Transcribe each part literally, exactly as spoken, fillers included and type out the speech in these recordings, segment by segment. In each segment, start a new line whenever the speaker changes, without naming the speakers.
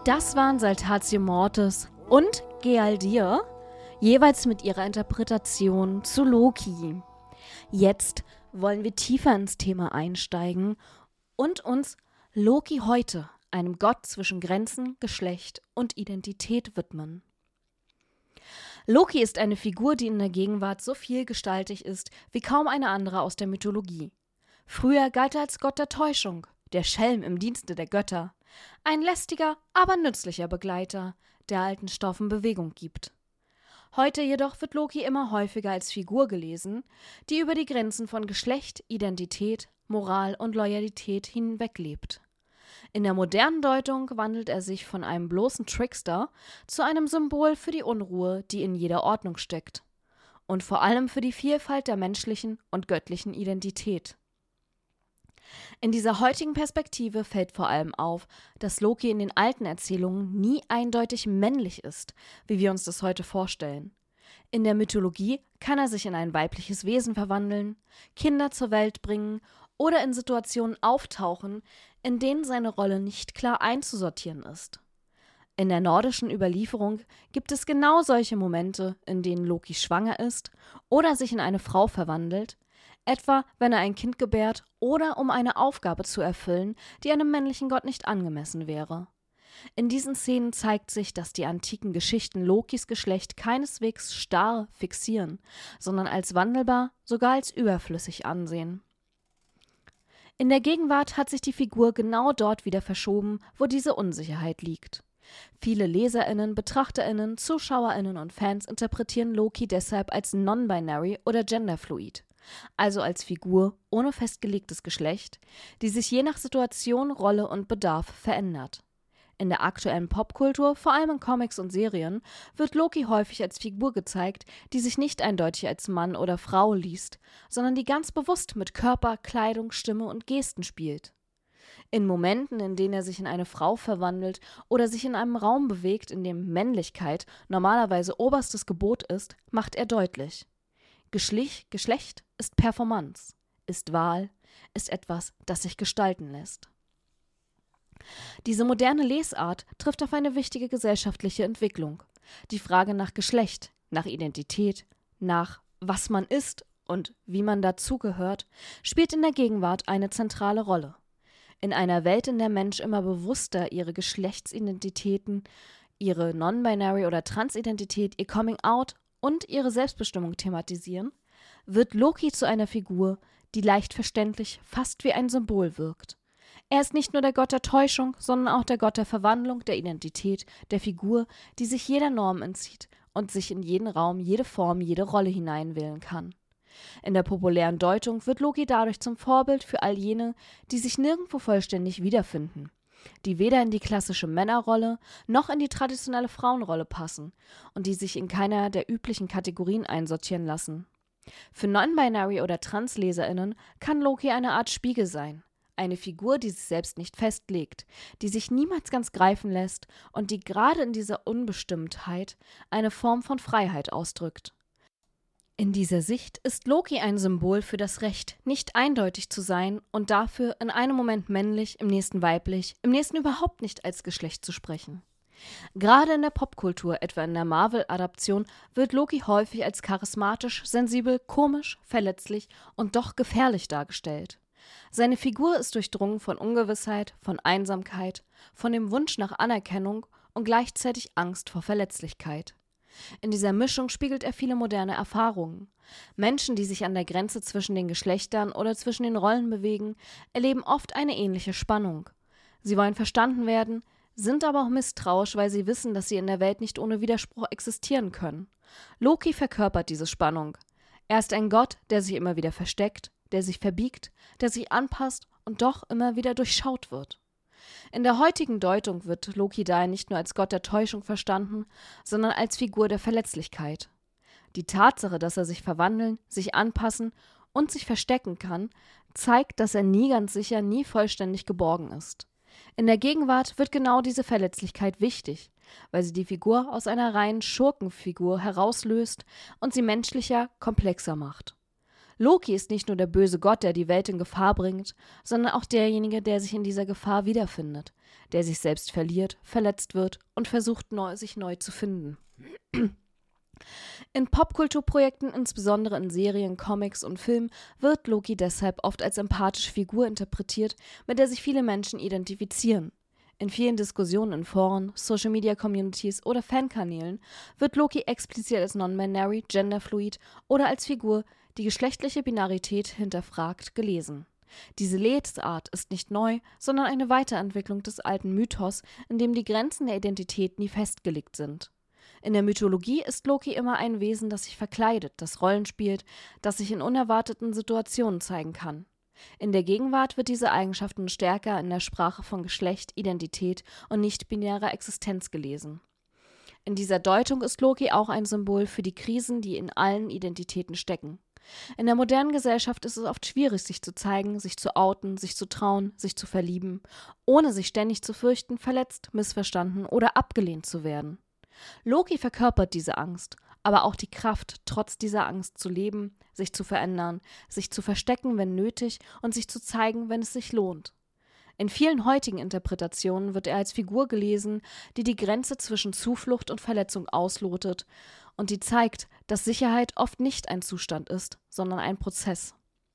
Das waren Saltatio Mortis und Gealdir, jeweils mit ihrer Interpretation zu Loki. Jetzt wollen wir tiefer ins Thema einsteigen und uns Loki heute, einem Gott zwischen Grenzen, Geschlecht und Identität, widmen. Loki ist eine Figur, die in der Gegenwart so vielgestaltig ist wie kaum eine andere aus der Mythologie. Früher galt er als Gott der Täuschung, der Schelm im Dienste der Götter, ein lästiger, aber nützlicher Begleiter, der alten Stoffen Bewegung gibt. Heute jedoch wird Loki immer häufiger als Figur gelesen, die über die Grenzen von Geschlecht, Identität, Moral und Loyalität hinweglebt. In der modernen Deutung wandelt er sich von einem bloßen Trickster zu einem Symbol für die Unruhe, die in jeder Ordnung steckt. Und vor allem für die Vielfalt der menschlichen und göttlichen Identität. In dieser heutigen Perspektive fällt vor allem auf, dass Loki in den alten Erzählungen nie eindeutig männlich ist, wie wir uns das heute vorstellen. In der Mythologie kann er sich in ein weibliches Wesen verwandeln, Kinder zur Welt bringen oder in Situationen auftauchen, in denen seine Rolle nicht klar einzusortieren ist. In der nordischen Überlieferung gibt es genau solche Momente, in denen Loki schwanger ist oder sich in eine Frau verwandelt, etwa wenn er ein Kind gebärt oder um eine Aufgabe zu erfüllen, die einem männlichen Gott nicht angemessen wäre. In diesen Szenen zeigt sich, dass die antiken Geschichten Lokis Geschlecht keineswegs starr fixieren, sondern als wandelbar, sogar als überflüssig ansehen. In der Gegenwart hat sich die Figur genau dort wieder verschoben, wo diese Unsicherheit liegt. Viele LeserInnen, BetrachterInnen, ZuschauerInnen und Fans interpretieren Loki deshalb als non-binary oder genderfluid, also als Figur ohne festgelegtes Geschlecht, die sich je nach Situation, Rolle und Bedarf verändert. In der aktuellen Popkultur, vor allem in Comics und Serien, wird Loki häufig als Figur gezeigt, die sich nicht eindeutig als Mann oder Frau liest, sondern die ganz bewusst mit Körper, Kleidung, Stimme und Gesten spielt. In Momenten, in denen er sich in eine Frau verwandelt oder sich in einem Raum bewegt, in dem Männlichkeit normalerweise oberstes Gebot ist, macht er deutlich: Geschlecht, Geschlecht ist Performance, ist Wahl, ist etwas, das sich gestalten lässt. Diese moderne Lesart trifft auf eine wichtige gesellschaftliche Entwicklung. Die Frage nach Geschlecht, nach Identität, nach was man ist und wie man dazugehört, spielt in der Gegenwart eine zentrale Rolle. In einer Welt, in der Mensch immer bewusster ihre Geschlechtsidentitäten, ihre Non-Binary- oder Transidentität, ihr Coming-out und ihre Selbstbestimmung thematisieren, wird Loki zu einer Figur, die leicht verständlich fast wie ein Symbol wirkt. Er ist nicht nur der Gott der Täuschung, sondern auch der Gott der Verwandlung, der Identität, der Figur, die sich jeder Norm entzieht und sich in jeden Raum, jede Form, jede Rolle hineinwählen kann. In der populären Deutung wird Loki dadurch zum Vorbild für all jene, die sich nirgendwo vollständig wiederfinden, die weder in die klassische Männerrolle noch in die traditionelle Frauenrolle passen und die sich in keiner der üblichen Kategorien einsortieren lassen. Für Non-Binary- oder Trans-LeserInnen kann Loki eine Art Spiegel sein. Eine Figur, die sich selbst nicht festlegt, die sich niemals ganz greifen lässt und die gerade in dieser Unbestimmtheit eine Form von Freiheit ausdrückt. In dieser Sicht ist Loki ein Symbol für das Recht, nicht eindeutig zu sein und dafür in einem Moment männlich, im nächsten weiblich, im nächsten überhaupt nicht als Geschlecht zu sprechen. Gerade in der Popkultur, etwa in der Marvel-Adaption, wird Loki häufig als charismatisch, sensibel, komisch, verletzlich und doch gefährlich dargestellt. Seine Figur ist durchdrungen von Ungewissheit, von Einsamkeit, von dem Wunsch nach Anerkennung und gleichzeitig Angst vor Verletzlichkeit. In dieser Mischung spiegelt er viele moderne Erfahrungen. Menschen, die sich an der Grenze zwischen den Geschlechtern oder zwischen den Rollen bewegen, erleben oft eine ähnliche Spannung. Sie wollen verstanden werden, sind aber auch misstrauisch, weil sie wissen, dass sie in der Welt nicht ohne Widerspruch existieren können. Loki verkörpert diese Spannung. Er ist ein Gott, der sich immer wieder versteckt, der sich verbiegt, der sich anpasst und doch immer wieder durchschaut wird. In der heutigen Deutung wird Loki daher nicht nur als Gott der Täuschung verstanden, sondern als Figur der Verletzlichkeit. Die Tatsache, dass er sich verwandeln, sich anpassen und sich verstecken kann, zeigt, dass er nie ganz sicher, nie vollständig geborgen ist. In der Gegenwart wird genau diese Verletzlichkeit wichtig, weil sie die Figur aus einer reinen Schurkenfigur herauslöst und sie menschlicher, komplexer macht. Loki ist nicht nur der böse Gott, der die Welt in Gefahr bringt, sondern auch derjenige, der sich in dieser Gefahr wiederfindet, der sich selbst verliert, verletzt wird und versucht, neu, sich neu zu finden. In Popkulturprojekten, insbesondere in Serien, Comics und Filmen, wird Loki deshalb oft als empathische Figur interpretiert, mit der sich viele Menschen identifizieren. In vielen Diskussionen in Foren, Social-Media-Communities oder Fankanälen wird Loki explizit als non-binary, genderfluid oder als Figur, die geschlechtliche Binarität hinterfragt, gelesen. Diese Lesart ist nicht neu, sondern eine Weiterentwicklung des alten Mythos, in dem die Grenzen der Identität nie festgelegt sind. In der Mythologie ist Loki immer ein Wesen, das sich verkleidet, das Rollen spielt, das sich in unerwarteten Situationen zeigen kann. In der Gegenwart wird diese Eigenschaft nun stärker in der Sprache von Geschlecht, Identität und nicht-binärer Existenz gelesen. In dieser Deutung ist Loki auch ein Symbol für die Krisen, die in allen Identitäten stecken. In der modernen Gesellschaft ist es oft schwierig, sich zu zeigen, sich zu outen, sich zu trauen, sich zu verlieben, ohne sich ständig zu fürchten, verletzt, missverstanden oder abgelehnt zu werden. Loki verkörpert diese Angst, aber auch die Kraft, trotz dieser Angst zu leben, sich zu verändern, sich zu verstecken, wenn nötig, und sich zu zeigen, wenn es sich lohnt. In vielen heutigen Interpretationen wird er als Figur gelesen, die die Grenze zwischen Zuflucht und Verletzung auslotet und die zeigt, dass Sicherheit oft nicht ein Zustand ist, sondern ein Prozess.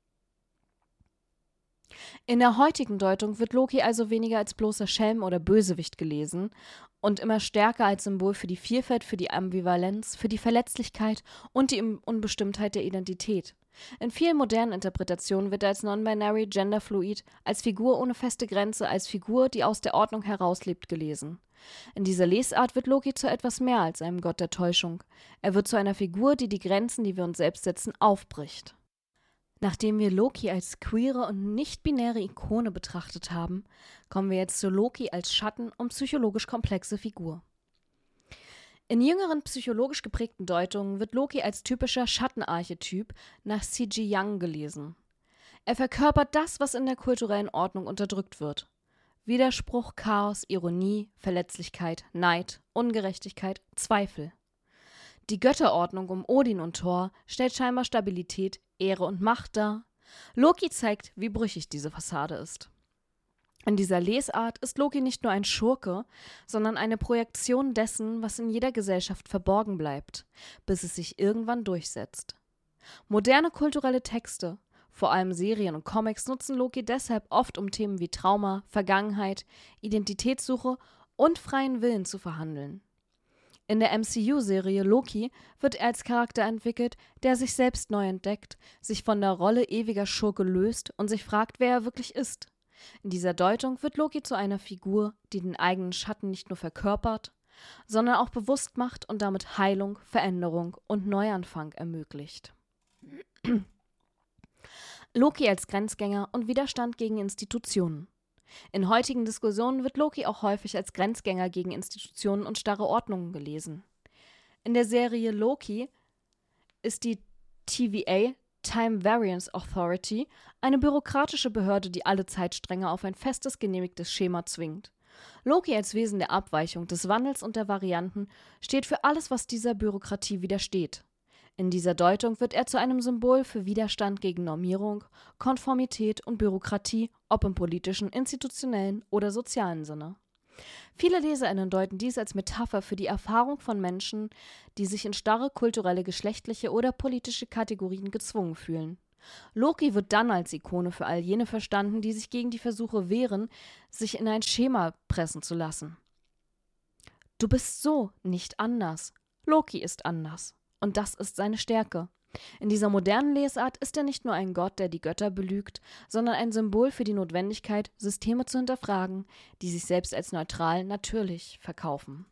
In der heutigen Deutung wird Loki also weniger als bloßer Schelm oder Bösewicht gelesen und immer stärker als Symbol für die Vielfalt, für die Ambivalenz, für die Verletzlichkeit und die Unbestimmtheit der Identität. In vielen modernen Interpretationen wird er als non-binary, genderfluid, als Figur ohne feste Grenze, als Figur, die aus der Ordnung herauslebt, gelesen. In dieser Lesart wird Loki zu etwas mehr als einem Gott der Täuschung. Er wird zu einer Figur, die die Grenzen, die wir uns selbst setzen, aufbricht. Nachdem wir Loki als queere und nicht-binäre Ikone betrachtet haben, kommen wir jetzt zu Loki als Schatten- und psychologisch komplexe Figur. In jüngeren psychologisch geprägten Deutungen wird Loki als typischer Schattenarchetyp nach C G Jung gelesen. Er verkörpert das, was in der kulturellen Ordnung unterdrückt wird. Widerspruch, Chaos, Ironie, Verletzlichkeit, Neid, Ungerechtigkeit, Zweifel. Die Götterordnung um Odin und Thor stellt scheinbar Stabilität, Ehre und Macht dar. Loki zeigt, wie brüchig diese Fassade ist. In dieser Lesart ist Loki nicht nur ein Schurke, sondern eine Projektion dessen, was in jeder Gesellschaft verborgen bleibt, bis es sich irgendwann durchsetzt. Moderne kulturelle Texte, vor allem Serien und Comics, nutzen Loki deshalb oft, um Themen wie Trauma, Vergangenheit, Identitätssuche und freien Willen zu verhandeln. In der M C U-Serie Loki wird er als Charakter entwickelt, der sich selbst neu entdeckt, sich von der Rolle ewiger Schurke löst und sich fragt, wer er wirklich ist. In dieser Deutung wird Loki zu einer Figur, die den eigenen Schatten nicht nur verkörpert, sondern auch bewusst macht und damit Heilung, Veränderung und Neuanfang ermöglicht. Loki als Grenzgänger und Widerstand gegen Institutionen. In heutigen Diskussionen wird Loki auch häufig als Grenzgänger gegen Institutionen und starre Ordnungen gelesen. In der Serie Loki ist die T V A, Time Variance Authority, eine bürokratische Behörde, die alle Zeitstränge auf ein festes, genehmigtes Schema zwingt. Loki als Wesen der Abweichung, des Wandels und der Varianten steht für alles, was dieser Bürokratie widersteht. In dieser Deutung wird er zu einem Symbol für Widerstand gegen Normierung, Konformität und Bürokratie, ob im politischen, institutionellen oder sozialen Sinne. Viele LeserInnen deuten dies als Metapher für die Erfahrung von Menschen, die sich in starre kulturelle, geschlechtliche oder politische Kategorien gezwungen fühlen. Loki wird dann als Ikone für all jene verstanden, die sich gegen die Versuche wehren, sich in ein Schema pressen zu lassen. Du bist so, nicht anders. Loki ist anders. Und das ist seine Stärke. In dieser modernen Lesart ist er nicht nur ein Gott, der die Götter belügt, sondern ein Symbol für die Notwendigkeit, Systeme zu hinterfragen, die sich selbst als neutral, natürlich verkaufen.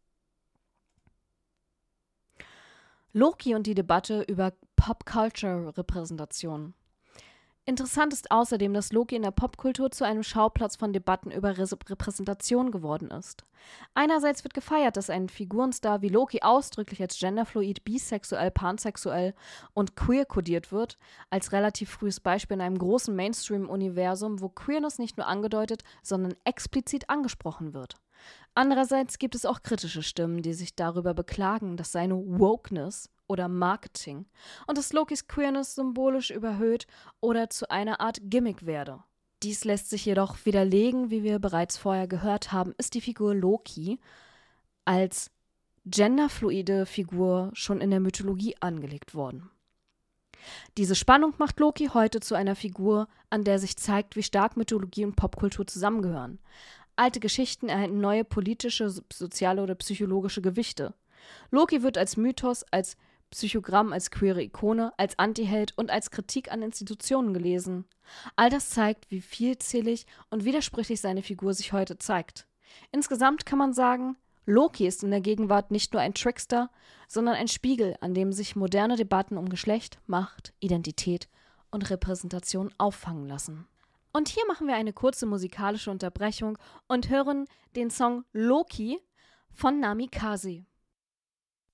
Loki und die Debatte über Pop-Culture-Repräsentation. Interessant ist außerdem, dass Loki in der Popkultur zu einem Schauplatz von Debatten über Re- Repräsentation geworden ist. Einerseits wird gefeiert, dass ein Figurenstar wie Loki ausdrücklich als genderfluid, bisexuell, pansexuell und queer kodiert wird, als relativ frühes Beispiel in einem großen Mainstream-Universum, wo Queerness nicht nur angedeutet, sondern explizit angesprochen wird. Andererseits gibt es auch kritische Stimmen, die sich darüber beklagen, dass seine Wokeness oder Marketing und dass Lokis Queerness symbolisch überhöht oder zu einer Art Gimmick werde. Dies lässt sich jedoch widerlegen, wie wir bereits vorher gehört haben, ist die Figur Loki als genderfluide Figur schon in der Mythologie angelegt worden. Diese Spannung macht Loki heute zu einer Figur, an der sich zeigt, wie stark Mythologie und Popkultur zusammengehören. Alte Geschichten erhalten neue politische, soziale oder psychologische Gewichte. Loki wird als Mythos, als Psychogramm, als queere Ikone, als Antiheld und als Kritik an Institutionen gelesen. All das zeigt, wie vielzählig und widersprüchlich seine Figur sich heute zeigt. Insgesamt kann man sagen, Loki ist in der Gegenwart nicht nur ein Trickster, sondern ein Spiegel, an dem sich moderne Debatten um Geschlecht, Macht, Identität und Repräsentation auffangen lassen. Und hier machen wir eine kurze musikalische Unterbrechung und hören den Song Loki von Namikaze.